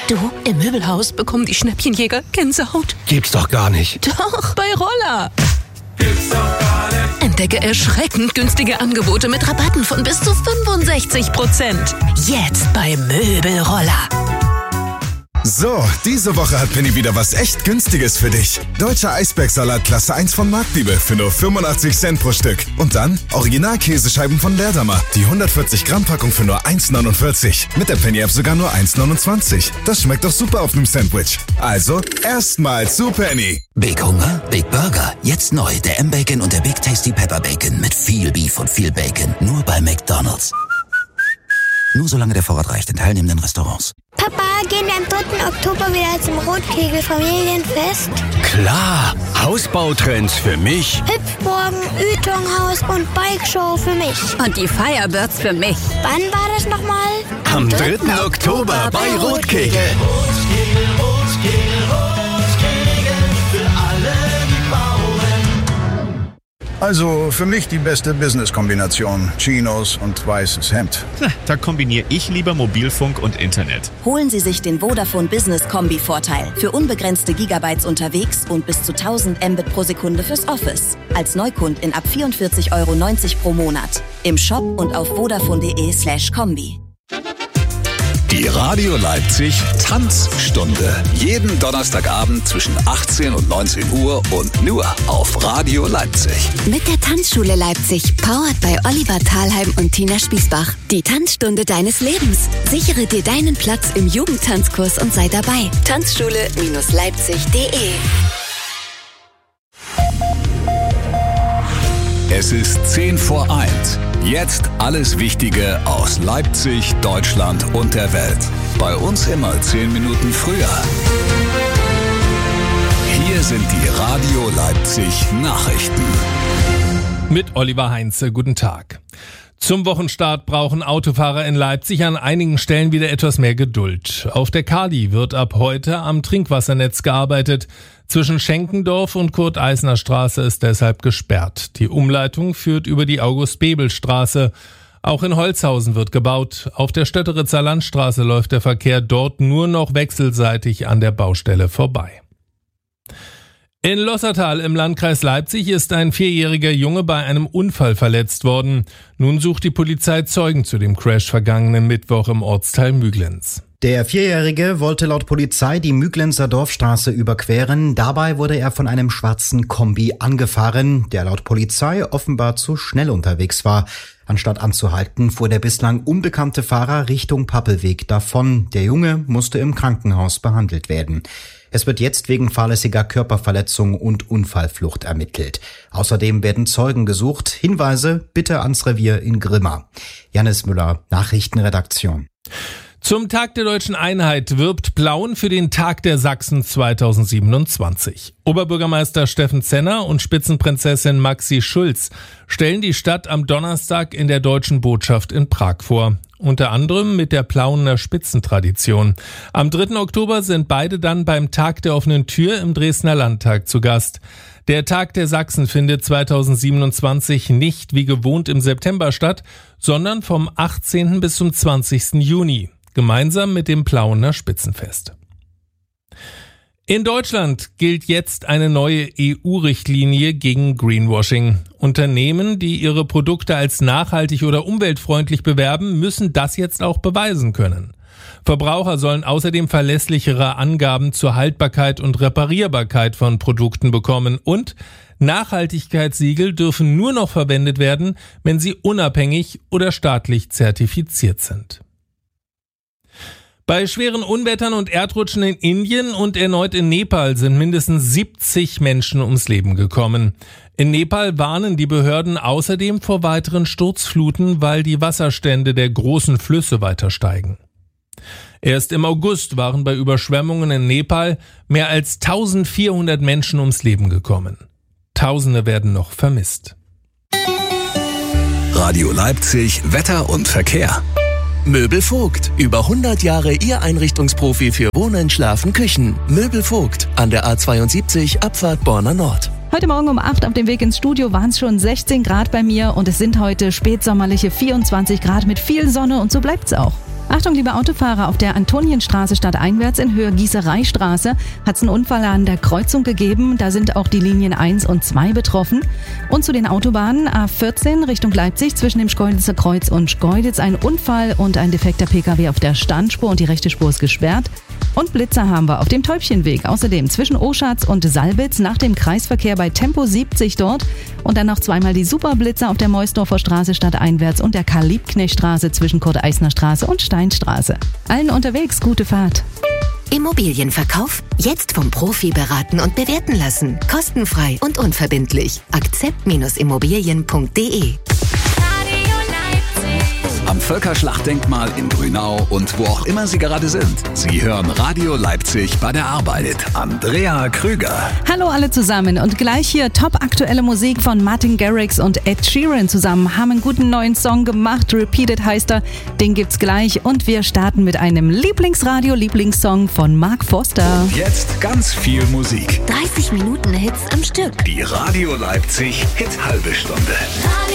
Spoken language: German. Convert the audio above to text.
Du, im Möbelhaus bekommen die Schnäppchenjäger Gänsehaut. Gibt's doch gar nicht. Doch, bei Roller. Gibt's doch gar nicht. Entdecke erschreckend günstige Angebote mit Rabatten von bis zu 65%. Jetzt bei Möbelroller. So, diese Woche hat Penny wieder was echt Günstiges für dich. Deutscher Eisbergsalat Klasse 1 von Marktliebe für nur 85 Cent pro Stück. Und dann Original-Käsescheiben von Leerdammer. Die 140 Gramm Packung für nur 1,49. Mit der Penny-App sogar nur 1,29. Das schmeckt doch super auf einem Sandwich. Also, erstmal zu Penny. Big Hunger, Big Burger. Jetzt neu, der M-Bacon und der Big Tasty Pepper Bacon mit viel Beef und viel Bacon. Nur bei McDonald's. Nur solange der Vorrat reicht in teilnehmenden Restaurants. Papa, gehen wir am 3. Oktober wieder zum Rotkegel-Familienfest? Klar, Hausbautrends für mich. Hüpfburgen, Ytonghaus und Bikeshow für mich. Und die Firebirds für mich. Wann war das nochmal? Am 3. Oktober bei Rotkegel. Rotkegel, Rotkegel, Rotkegel, für alle, die bauen. Also für mich die beste Business-Kombination. Chinos und weißes Hemd. Da kombiniere ich lieber Mobilfunk und Internet. Holen Sie sich den Vodafone Business Kombi-Vorteil. Für unbegrenzte Gigabytes unterwegs und bis zu 1000 Mbit pro Sekunde fürs Office. Als Neukundin ab 44,90 € pro Monat. Im Shop und auf vodafone.de/kombi. Die Radio Leipzig Tanzstunde. Jeden Donnerstagabend zwischen 18 und 19 Uhr und nur auf Radio Leipzig. Mit der Tanzschule Leipzig, powered bei Oliver Thalheim und Tina Spießbach. Die Tanzstunde deines Lebens. Sichere dir deinen Platz im Jugendtanzkurs und sei dabei. Tanzschule-leipzig.de. Es ist 10 vor 1. Jetzt alles Wichtige aus Leipzig, Deutschland und der Welt. Bei uns immer 10 Minuten früher. Hier sind die Radio Leipzig Nachrichten. Mit Oliver Heinze, guten Tag. Zum Wochenstart brauchen Autofahrer in Leipzig an einigen Stellen wieder etwas mehr Geduld. Auf der Kali wird ab heute am Trinkwassernetz gearbeitet. Zwischen Schenkendorf und Kurt-Eisner-Straße ist deshalb gesperrt. Die Umleitung führt über die August-Bebel-Straße. Auch in Holzhausen wird gebaut. Auf der Stötteritzer Landstraße läuft der Verkehr dort nur noch wechselseitig an der Baustelle vorbei. In Lossertal im Landkreis Leipzig ist ein 4-jähriger Junge bei einem Unfall verletzt worden. Nun sucht die Polizei Zeugen zu dem Crash vergangenen Mittwoch im Ortsteil Müglenz. Der 4-Jährige wollte laut Polizei die Müglenzer Dorfstraße überqueren. Dabei wurde er von einem schwarzen Kombi angefahren, der laut Polizei offenbar zu schnell unterwegs war. Anstatt anzuhalten, fuhr der bislang unbekannte Fahrer Richtung Pappelweg davon. Der Junge musste im Krankenhaus behandelt werden. Es wird jetzt wegen fahrlässiger Körperverletzung und Unfallflucht ermittelt. Außerdem werden Zeugen gesucht. Hinweise bitte ans Revier in Grimma. Jannis Müller, Nachrichtenredaktion. Zum Tag der Deutschen Einheit wirbt Plauen für den Tag der Sachsen 2027. Oberbürgermeister Steffen Zenner und Spitzenprinzessin Maxi Schulz stellen die Stadt am Donnerstag in der Deutschen Botschaft in Prag vor. Unter anderem mit der Plauener Spitzentradition. Am 3. Oktober sind beide dann beim Tag der offenen Tür im Dresdner Landtag zu Gast. Der Tag der Sachsen findet 2027 nicht wie gewohnt im September statt, sondern vom 18. bis zum 20. Juni. Gemeinsam mit dem Plauener Spitzenfest. In Deutschland gilt jetzt eine neue EU-Richtlinie gegen Greenwashing. Unternehmen, die ihre Produkte als nachhaltig oder umweltfreundlich bewerben, müssen das jetzt auch beweisen können. Verbraucher sollen außerdem verlässlichere Angaben zur Haltbarkeit und Reparierbarkeit von Produkten bekommen und Nachhaltigkeitssiegel dürfen nur noch verwendet werden, wenn sie unabhängig oder staatlich zertifiziert sind. Bei schweren Unwettern und Erdrutschen in Indien und erneut in Nepal sind mindestens 70 Menschen ums Leben gekommen. In Nepal warnen die Behörden außerdem vor weiteren Sturzfluten, weil die Wasserstände der großen Flüsse weiter steigen. Erst im August waren bei Überschwemmungen in Nepal mehr als 1400 Menschen ums Leben gekommen. Tausende werden noch vermisst. Radio Leipzig, Wetter und Verkehr. Möbel Vogt. Über 100 Jahre Ihr Einrichtungsprofi für Wohnen, Schlafen, Küchen. Möbel Vogt. An der A72 Abfahrt Borna Nord. Heute Morgen um 8 auf dem Weg ins Studio waren es schon 16 Grad bei mir und es sind heute spätsommerliche 24 Grad mit viel Sonne und so bleibt's auch. Achtung, liebe Autofahrer, auf der Antonienstraße stadteinwärts in Höhe Gießereistraße hat es einen Unfall an der Kreuzung gegeben. Da sind auch die Linien 1 und 2 betroffen. Und zu den Autobahnen A14 Richtung Leipzig zwischen dem Schkeuditzer Kreuz und Schkeuditz ein Unfall und ein defekter Pkw auf der Standspur und die rechte Spur ist gesperrt. Und Blitzer haben wir auf dem Täubchenweg. Außerdem zwischen Oschatz und Salbitz nach dem Kreisverkehr bei Tempo 70 dort. Und dann noch zweimal die Superblitzer auf der Meusdorfer Straße stadteinwärts und der Karl-Liebknecht-Straße zwischen Kurt-Eisner-Straße und Steinstraße. Allen unterwegs gute Fahrt. Immobilienverkauf? Jetzt vom Profi beraten und bewerten lassen. Kostenfrei und unverbindlich. Akzept-immobilien.de. Am Völkerschlachtdenkmal in Grünau und wo auch immer Sie gerade sind. Sie hören Radio Leipzig bei der Arbeit mit Andrea Krüger. Hallo alle zusammen und gleich hier top aktuelle Musik von Martin Garrix und Ed Sheeran zusammen. Haben einen guten neuen Song gemacht, Repeated heißt er. Den gibt's gleich und wir starten mit einem Lieblingssong von Mark Forster. Und jetzt ganz viel Musik. 30 Minuten Hits am Stück. Die Radio Leipzig Hit halbe Stunde.